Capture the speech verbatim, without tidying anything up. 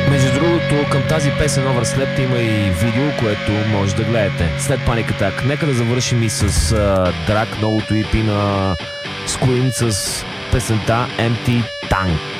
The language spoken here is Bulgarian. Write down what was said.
Между другото, към тази песен Overslept има и видео, което може да гледате след Panic Attack. Нека да завършим и с uh, Drag, новото и пи на Squint с песента Empty Tank.